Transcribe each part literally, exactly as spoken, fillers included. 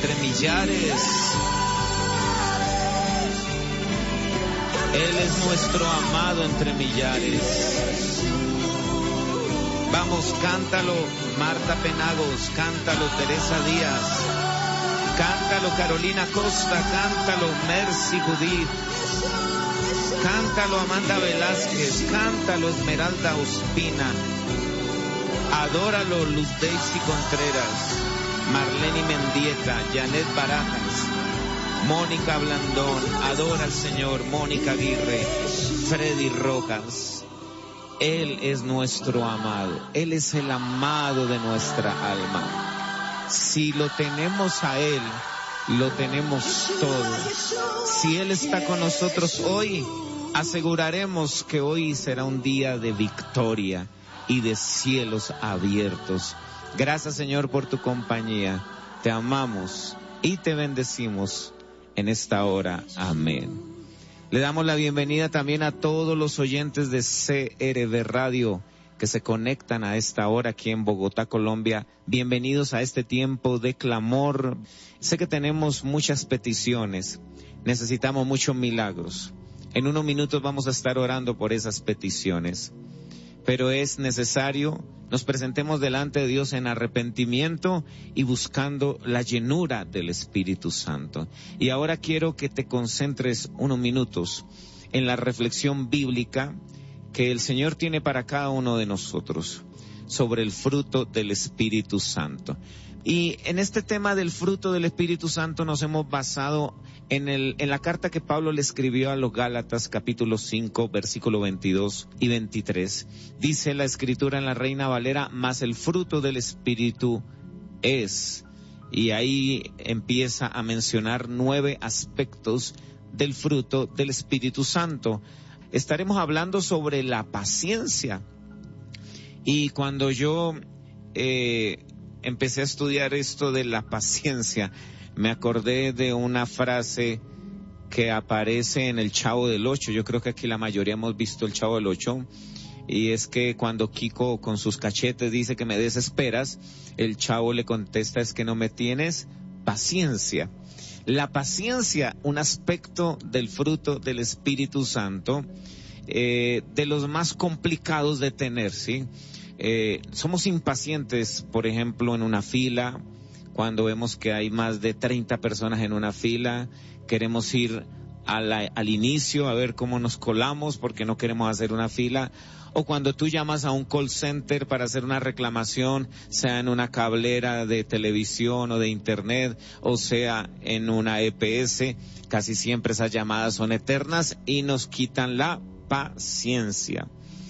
entre millares. Él es nuestro amado entre millares. Vamos, cántalo Marta Penagos, cántalo Teresa Díaz, cántalo Carolina Costa, cántalo Mercy Judith, cántalo Amanda Velázquez, cántalo Esmeralda Ospina, adóralo Luz Daisy Contreras, Marlene Mendieta, Janet Barajas, Mónica Blandón, adora al Señor, Mónica Aguirre, Freddy Rojas. Él es nuestro amado, Él es el amado de nuestra alma. Si lo tenemos a Él, lo tenemos todo. Si Él está con nosotros hoy, aseguraremos que hoy será un día de victoria y de cielos abiertos. Gracias, Señor, por tu compañía. Te amamos y te bendecimos en esta hora. Amén. Le damos la bienvenida también a todos los oyentes de C R V Radio que se conectan a esta hora aquí en Bogotá, Colombia. Bienvenidos a este tiempo de clamor. Sé que tenemos muchas peticiones, necesitamos muchos milagros. En unos minutos vamos a estar orando por esas peticiones, pero es necesario nos presentemos delante de Dios en arrepentimiento y buscando la llenura del Espíritu Santo. Y ahora quiero que te concentres unos minutos en la reflexión bíblica que el Señor tiene para cada uno de nosotros sobre el fruto del Espíritu Santo. Y en este tema del fruto del Espíritu Santo nos hemos basado en el, en la carta que Pablo le escribió a los Gálatas, capítulo cinco, versículo veintidós y veintitrés. Dice la Escritura en la Reina Valera: mas el fruto del Espíritu es, y ahí empieza a mencionar nueve aspectos del fruto del Espíritu Santo. Estaremos hablando sobre la paciencia. Y cuando yo eh, empecé a estudiar esto de la paciencia, me acordé de una frase que aparece en el Chavo del Ocho. Yo creo que aquí la mayoría hemos visto el Chavo del Ocho. Y es que cuando Kiko con sus cachetes dice que me desesperas, el Chavo le contesta: es que no me tienes paciencia. La paciencia, un aspecto del fruto del Espíritu Santo, eh, de los más complicados de tener, ¿sí? Eh, somos impacientes, por ejemplo, en una fila, cuando vemos que hay más de treinta personas en una fila, queremos ir a la, al inicio a ver cómo nos colamos porque no queremos hacer una fila. O cuando tú llamas a un call center para hacer una reclamación, sea en una cablera de televisión o de internet, o sea en una E P S, casi siempre esas llamadas son eternas y nos quitan la paciencia.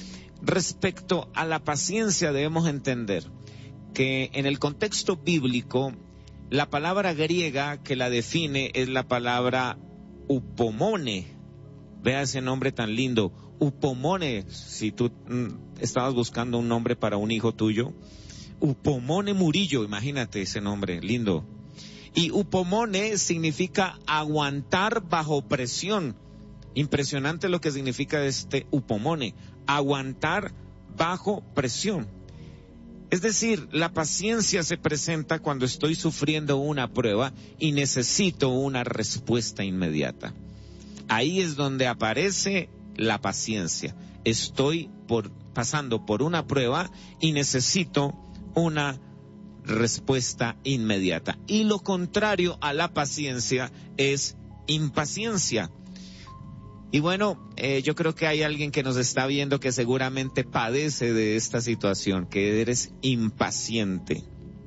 Respecto a la paciencia, debemos entender que en el contexto bíblico, la palabra griega que la define es la palabra upomone. Vea ese nombre tan lindo, upomone. Si tú mm, estabas buscando un nombre para un hijo tuyo, upomone Murillo, imagínate ese nombre lindo. Y upomone significa aguantar bajo presión. Impresionante lo que significa este upomone, aguantar bajo presión. Es decir, la paciencia se presenta cuando estoy sufriendo una prueba y necesito una respuesta inmediata. Ahí es donde aparece la paciencia. Estoy por, pasando por una prueba y necesito una respuesta inmediata. Y lo contrario a la paciencia es impaciencia. Y bueno, eh, yo creo que hay alguien que nos está viendo que seguramente padece de esta situación, que eres impaciente.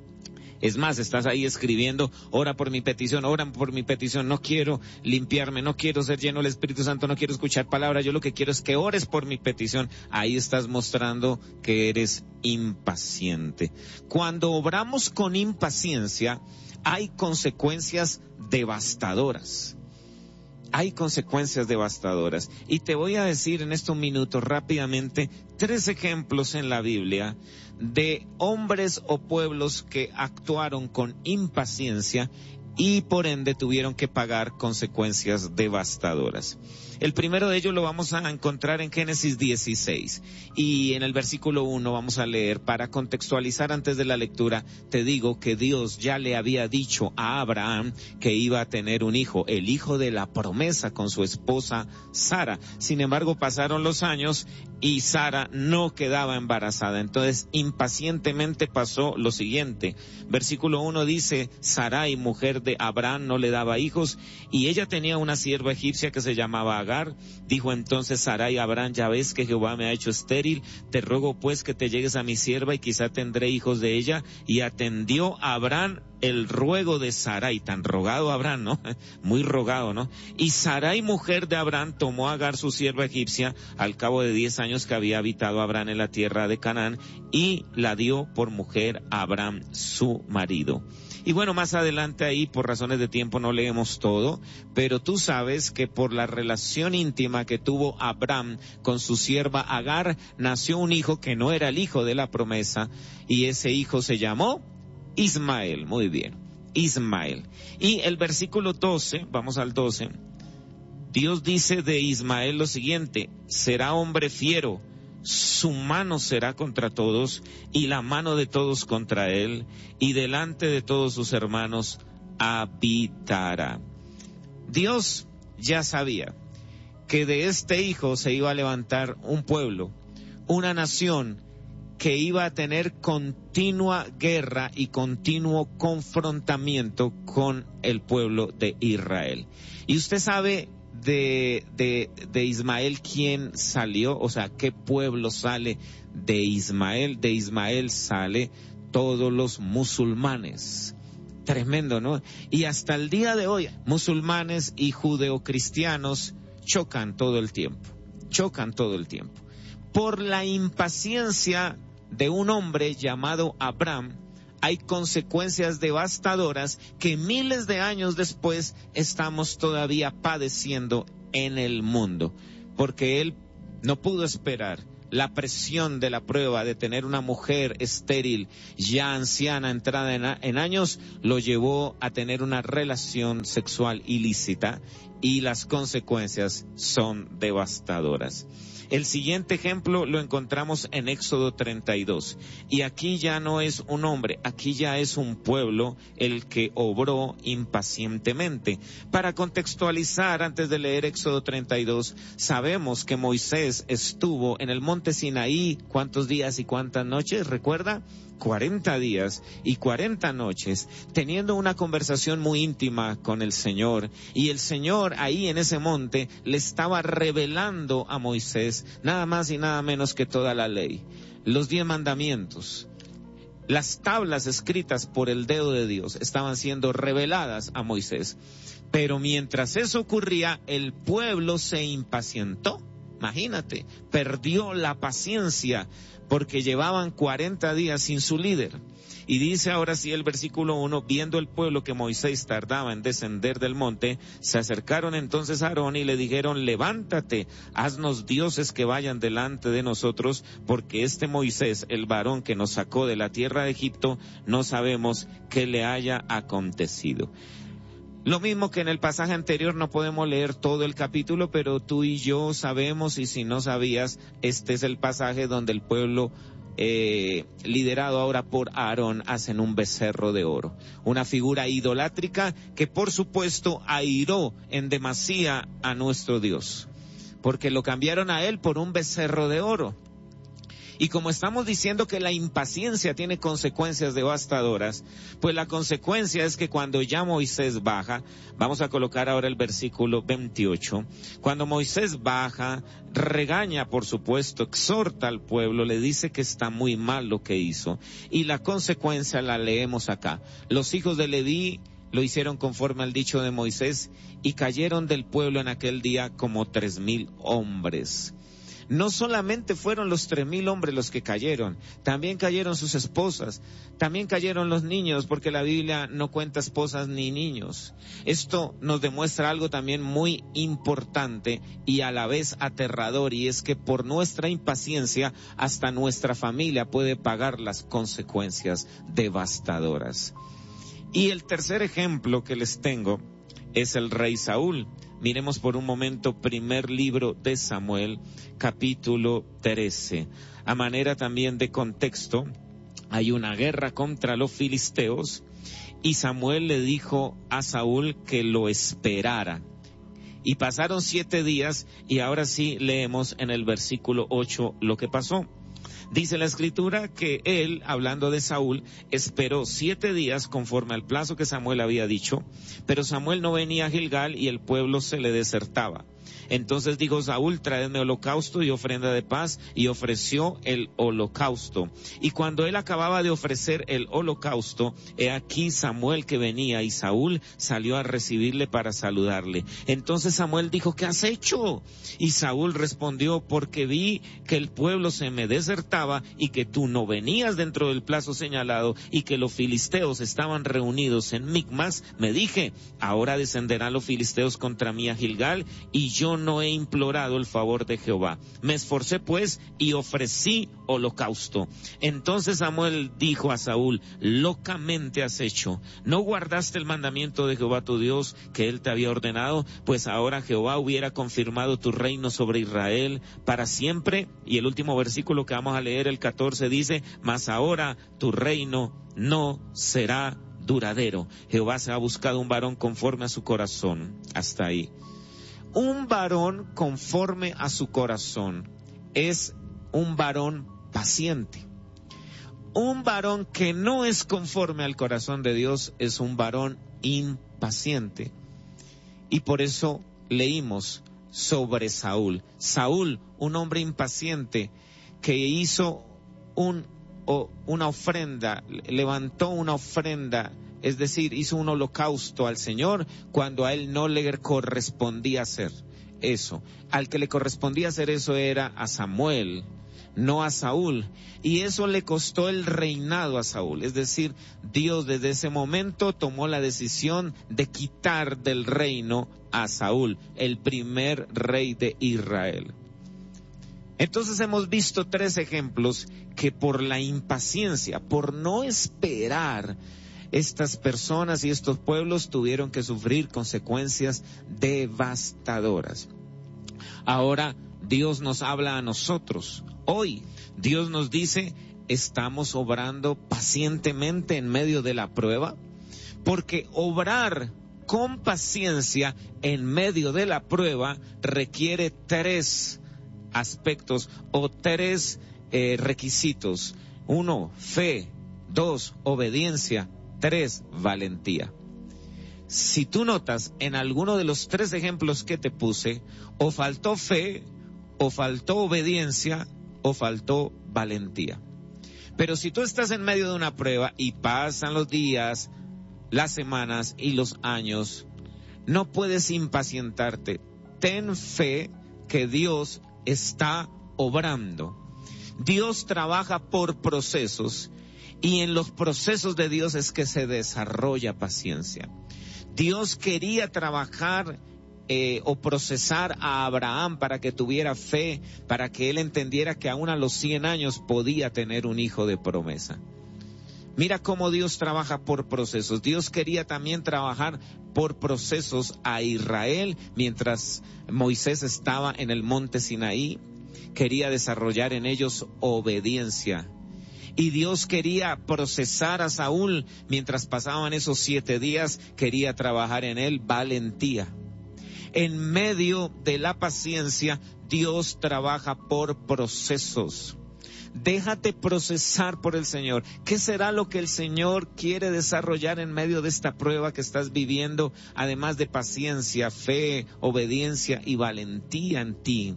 Es más, estás ahí escribiendo: ora por mi petición, ora por mi petición, no quiero limpiarme, no quiero ser lleno del Espíritu Santo, no quiero escuchar palabras, yo lo que quiero es que ores por mi petición. Ahí estás mostrando que eres impaciente. Cuando obramos con impaciencia, hay consecuencias devastadoras. Hay consecuencias devastadoras. Y te voy a decir en estos minutos rápidamente tres ejemplos en la Biblia de hombres o pueblos que actuaron con impaciencia y por ende tuvieron que pagar consecuencias devastadoras. El primero de ellos lo vamos a encontrar en Génesis dieciséis y en el versículo uno vamos a leer. Para contextualizar antes de la lectura, te digo que Dios ya le había dicho a Abraham que iba a tener un hijo, el hijo de la promesa con su esposa Sara. Sin embargo, pasaron los años y Sara no quedaba embarazada. Entonces, impacientemente pasó lo siguiente. Versículo uno dice, Sarai, mujer de Abraham, no le daba hijos y ella tenía una sierva egipcia que se llamaba Agar. Dijo entonces Sarai a Abraham, ya ves que Jehová me ha hecho estéril, te ruego pues que te llegues a mi sierva y quizá tendré hijos de ella. Y atendió a Abraham el ruego de Sarai, tan rogado Abraham, ¿no? Muy rogado, ¿no? Y Sarai, mujer de Abraham, tomó a Agar, su sierva egipcia, al cabo de diez años que había habitado Abraham en la tierra de Canaán, y la dio por mujer a Abraham, su marido. Y bueno, más adelante ahí, por razones de tiempo, no leemos todo, pero tú sabes que por la relación íntima que tuvo Abraham con su sierva Agar, nació un hijo que no era el hijo de la promesa, y ese hijo se llamó Ismael. Muy bien, Ismael. Y el versículo doce, vamos al doce, Dios dice de Ismael lo siguiente, será hombre fiero, su mano será contra todos y la mano de todos contra él, y delante de todos sus hermanos habitará. Dios ya sabía que de este hijo se iba a levantar un pueblo, una nación que iba a tener continua guerra y continuo confrontamiento con el pueblo de Israel. Y usted sabe de, de, de Ismael quién salió, o sea, qué pueblo sale de Ismael. De Ismael sale todos los musulmanes. Tremendo, ¿no? Y hasta el día de hoy, musulmanes y judeocristianos chocan todo el tiempo, chocan todo el tiempo. Por la impaciencia de un hombre llamado Abraham, hay consecuencias devastadoras que miles de años después estamos todavía padeciendo en el mundo, porque él no pudo esperar. La presión de la prueba de tener una mujer estéril, ya anciana, entrada en, a, en años, lo llevó a tener una relación sexual ilícita, y las consecuencias son devastadoras. El siguiente ejemplo lo encontramos en Éxodo treinta y dos. Y aquí ya no es un hombre, aquí ya es un pueblo el que obró impacientemente. Para contextualizar, antes de leer Éxodo treinta y dos, sabemos que Moisés estuvo en el monte Sinaí, ¿cuántos días y cuántas noches? ¿Recuerda? cuarenta días y cuarenta noches, teniendo una conversación muy íntima con el Señor, y el Señor ahí en ese monte le estaba revelando a Moisés nada más y nada menos que toda la ley, los diez mandamientos. Las tablas escritas por el dedo de Dios estaban siendo reveladas a Moisés, pero mientras eso ocurría, el pueblo se impacientó. Imagínate, perdió la paciencia porque llevaban cuarenta días sin su líder. Y dice ahora sí el versículo uno, viendo el pueblo que Moisés tardaba en descender del monte, se acercaron entonces a Aarón y le dijeron, levántate, haznos dioses que vayan delante de nosotros, porque este Moisés, el varón que nos sacó de la tierra de Egipto, no sabemos qué le haya acontecido. Lo mismo que en el pasaje anterior, no podemos leer todo el capítulo, pero tú y yo sabemos, y si no sabías, este es el pasaje donde el pueblo eh, liderado ahora por Aarón hacen un becerro de oro, una figura idolátrica que por supuesto airó en demasía a nuestro Dios, porque lo cambiaron a él por un becerro de oro. Y como estamos diciendo que la impaciencia tiene consecuencias devastadoras, pues la consecuencia es que cuando ya Moisés baja, vamos a colocar ahora el versículo veintiocho, cuando Moisés baja, regaña por supuesto, exhorta al pueblo, le dice que está muy mal lo que hizo, y la consecuencia la leemos acá. Los hijos de Leví lo hicieron conforme al dicho de Moisés, y cayeron del pueblo en aquel día como tres mil hombres. No solamente fueron los tres mil hombres los que cayeron, también cayeron sus esposas, también cayeron los niños, porque la Biblia no cuenta esposas ni niños. Esto nos demuestra algo también muy importante y a la vez aterrador, y es que por nuestra impaciencia hasta nuestra familia puede pagar las consecuencias devastadoras. Y el tercer ejemplo que les tengo es el rey Saúl. Miremos por un momento primer libro de Samuel, capítulo trece. A manera también de contexto, hay una guerra contra los filisteos y Samuel le dijo a Saúl que lo esperara. Y pasaron siete días y ahora sí leemos en el versículo ocho lo que pasó. Dice la escritura que él, hablando de Saúl, esperó siete días conforme al plazo que Samuel había dicho, pero Samuel no venía a Gilgal y el pueblo se le desertaba. Entonces dijo Saúl, traedme holocausto y ofrenda de paz, y ofreció el holocausto. Y cuando él acababa de ofrecer el holocausto, he aquí Samuel que venía, y Saúl salió a recibirle para saludarle. Entonces Samuel dijo, ¿qué has hecho? Y Saúl respondió, porque vi que el pueblo se me desertaba, y que tú no venías dentro del plazo señalado, y que los filisteos estaban reunidos en Micmas, me dije, ahora descenderán los filisteos contra mí a Gilgal, y yo no he implorado el favor de Jehová. Me esforcé pues y ofrecí holocausto. Entonces Samuel dijo a Saúl, locamente has hecho. ¿No guardaste el mandamiento de Jehová tu Dios que él te había ordenado? Pues ahora Jehová hubiera confirmado tu reino sobre Israel para siempre. Y el último versículo que vamos a leer, el catorce, dice, mas ahora tu reino no será duradero. Jehová se ha buscado un varón conforme a su corazón. Hasta ahí. Un varón conforme a su corazón es un varón paciente. Un varón que no es conforme al corazón de Dios es un varón impaciente. Y por eso leímos sobre Saúl. Saúl, un hombre impaciente que hizo un, o, una ofrenda, levantó una ofrenda, es decir, hizo un holocausto al Señor cuando a él no le correspondía hacer eso. Al que le correspondía hacer eso era a Samuel, no a Saúl. Y eso le costó el reinado a Saúl. Es decir, Dios desde ese momento tomó la decisión de quitar del reino a Saúl, el primer rey de Israel. Entonces hemos visto tres ejemplos que por la impaciencia, por no esperar, estas personas y estos pueblos tuvieron que sufrir consecuencias devastadoras. Ahora Dios nos habla a nosotros. Hoy Dios nos dice, ¿estamos obrando pacientemente en medio de la prueba? Porque obrar con paciencia en medio de la prueba requiere tres aspectos o tres eh, requisitos. Uno, fe. Dos, obediencia. Tres, valentía. Si tú notas en alguno de los tres ejemplos que te puse, o faltó fe, o faltó obediencia, o faltó valentía. Pero si tú estás en medio de una prueba y pasan los días, las semanas y los años, no puedes impacientarte. Ten fe que Dios está obrando. Dios trabaja por procesos. Y en los procesos de Dios es que se desarrolla paciencia. Dios quería trabajar eh, o procesar a Abraham para que tuviera fe, para que él entendiera que aún a los cien años podía tener un hijo de promesa. Mira cómo Dios trabaja por procesos. Dios quería también trabajar por procesos a Israel mientras Moisés estaba en el monte Sinaí. Quería desarrollar en ellos obediencia. Y Dios quería procesar a Saúl mientras pasaban esos siete días, quería trabajar en él valentía. En medio de la paciencia, Dios trabaja por procesos. Déjate procesar por el Señor. ¿Qué será lo que el Señor quiere desarrollar en medio de esta prueba que estás viviendo, además de paciencia, fe, obediencia y valentía en ti?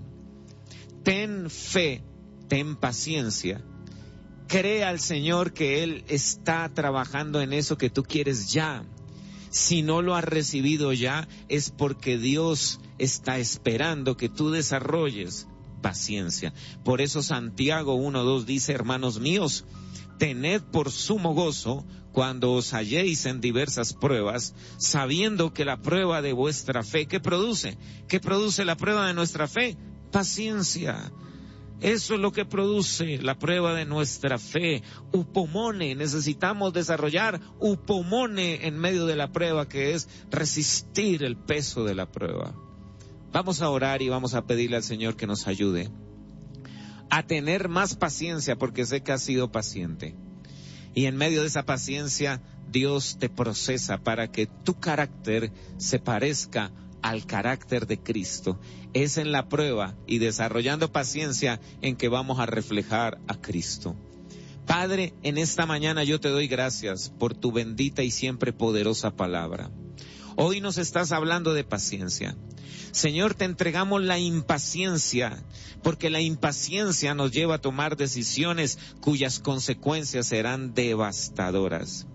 Ten fe, ten paciencia. Cree al Señor que Él está trabajando en eso que tú quieres ya. Si no lo has recibido ya, es porque Dios está esperando que tú desarrolles paciencia. Por eso Santiago uno dos dice, hermanos míos, tened por sumo gozo cuando os halléis en diversas pruebas, sabiendo que la prueba de vuestra fe, ¿qué produce? ¿Qué produce la prueba de nuestra fe? Paciencia. Eso es lo que produce la prueba de nuestra fe. Upomone, necesitamos desarrollar upomone en medio de la prueba, que es resistir el peso de la prueba. Vamos a orar y vamos a pedirle al Señor que nos ayude a tener más paciencia, porque sé que has sido paciente. Y en medio de esa paciencia, Dios te procesa para que tu carácter se parezca al carácter de Cristo. Es en la prueba y desarrollando paciencia en que vamos a reflejar a Cristo. Padre, en esta mañana yo te doy gracias por tu bendita y siempre poderosa palabra. Hoy nos estás hablando de paciencia. Señor, te entregamos la impaciencia, porque la impaciencia nos lleva a tomar decisiones cuyas consecuencias serán devastadoras.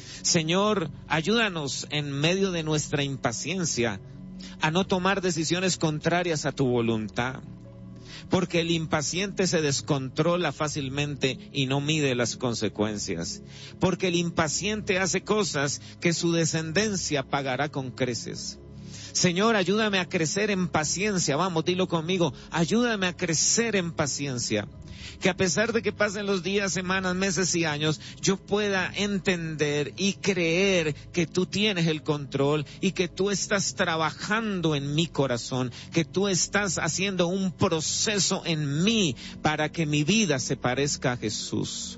Señor, ayúdanos en medio de nuestra impaciencia a no tomar decisiones contrarias a tu voluntad, porque el impaciente se descontrola fácilmente y no mide las consecuencias, porque el impaciente hace cosas que su descendencia pagará con creces. Señor, ayúdame a crecer en paciencia. Vamos, dilo conmigo. Ayúdame a crecer en paciencia. Que a pesar de que pasen los días, semanas, meses y años, yo pueda entender y creer que tú tienes el control y que tú estás trabajando en mi corazón, que tú estás haciendo un proceso en mí para que mi vida se parezca a Jesús.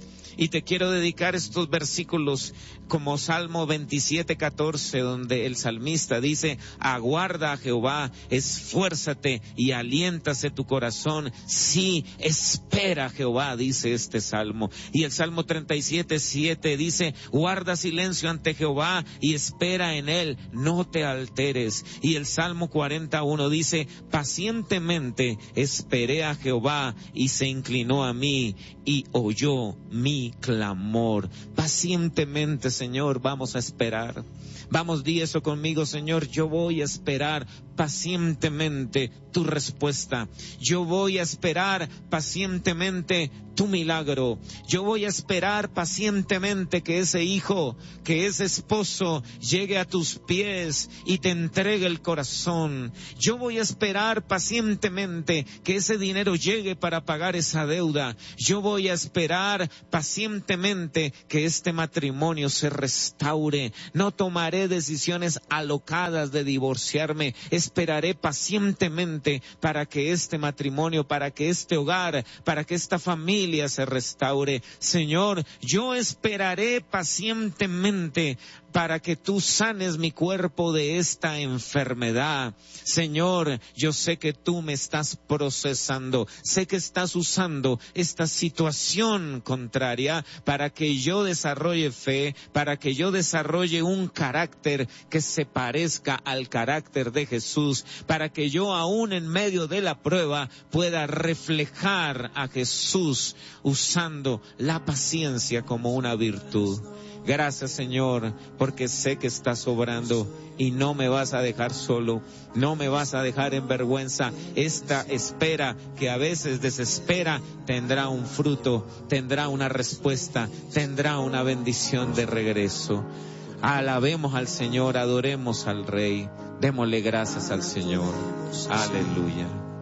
Y te quiero dedicar estos versículos como Salmo veintisiete, catorce, donde el salmista dice: aguarda a Jehová, esfuérzate y aliéntase tu corazón. Sí, espera a Jehová, dice este salmo. Y el Salmo treinta y siete, siete dice: guarda silencio ante Jehová y espera en él, no te alteres. Y el Salmo cuarenta, uno dice: pacientemente esperé a Jehová y se inclinó a mí y oyó mi clamor. Pacientemente, Señor, vamos a esperar. Vamos, di eso conmigo: Señor, yo voy a esperar pacientemente tu respuesta. Yo voy a esperar pacientemente tu milagro. Yo voy a esperar pacientemente que ese hijo, que ese esposo llegue a tus pies y te entregue el corazón. Yo voy a esperar pacientemente que ese dinero llegue para pagar esa deuda. Yo voy a esperar pacientemente que este matrimonio se restaure. No tomaré decisiones alocadas de divorciarme. Esperaré pacientemente para que este matrimonio, para que este hogar, para que esta familia se restaure. Señor, yo esperaré pacientemente para que tú sanes mi cuerpo de esta enfermedad. Señor, yo sé que tú me estás procesando, sé que estás usando esta situación contraria para que yo desarrolle fe, para que yo desarrolle un carácter que se parezca al carácter de Jesús, para que yo aún en medio de la prueba pueda reflejar a Jesús usando la paciencia como una virtud. Gracias, Señor, porque sé que estás obrando y no me vas a dejar solo, no me vas a dejar en vergüenza. Esta espera que a veces desespera tendrá un fruto, tendrá una respuesta, tendrá una bendición de regreso. Alabemos al Señor, adoremos al Rey, démosle gracias al Señor. Aleluya.